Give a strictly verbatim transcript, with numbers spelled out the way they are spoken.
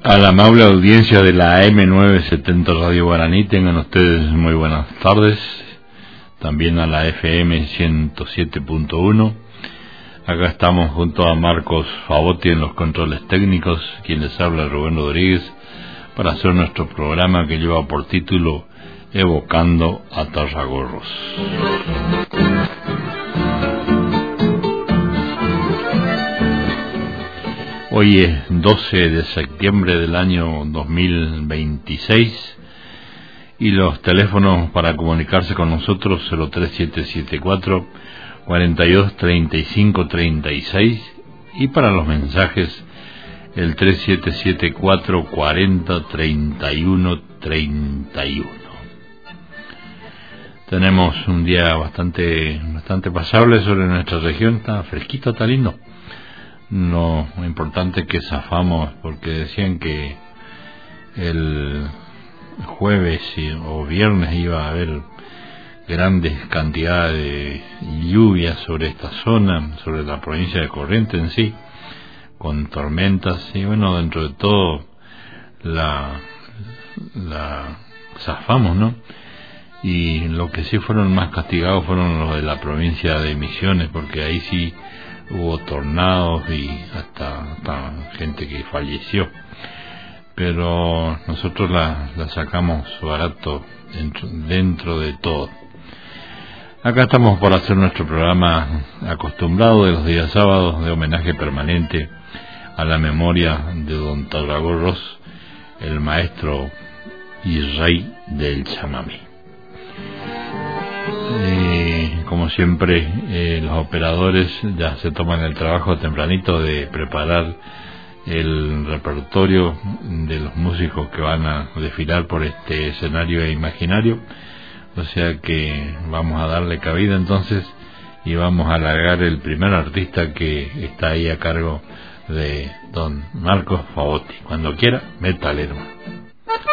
A la amable audiencia de la A M novecientos setenta Radio Guaraní, tengan ustedes muy buenas tardes. También a la F M ciento siete punto uno. Acá estamos junto a Marcos Favotti en los controles técnicos, quien les habla Rubén Rodríguez, para hacer nuestro programa que lleva por título Evocando a Tarragorros. Hoy es doce de septiembre del año dos mil veintiséis y los teléfonos para comunicarse con nosotros cero tres siete siete cuatro, cuatro dos, tres cinco tres seis y para los mensajes el tres siete siete cuatro, cuarenta, treinta y uno, treinta y uno. Tenemos un día bastante bastante pasable sobre nuestra región, está fresquito, está lindo. Lo importante es que zafamos, porque decían que el jueves o viernes iba a haber grandes cantidades de lluvias sobre esta zona, sobre la provincia de Corrientes en sí, con tormentas, y bueno, dentro de todo la, la zafamos, ¿no? Y lo que sí fueron más castigados fueron los de la provincia de Misiones, porque ahí sí hubo tornados y hasta, hasta gente que falleció, pero nosotros la, la sacamos barato dentro, dentro de todo. Acá estamos por hacer nuestro programa acostumbrado de los días sábados, de homenaje permanente a la memoria de don Tarragorros, el maestro y rey del chamamé. Eh, como siempre, eh, los operadores ya se toman el trabajo tempranito de preparar el repertorio de los músicos que van a desfilar por este escenario imaginario, o sea que vamos a darle cabida entonces y vamos a halagar el primer artista que está ahí a cargo de don Marcos Favotti. Cuando quiera, métale, hermano.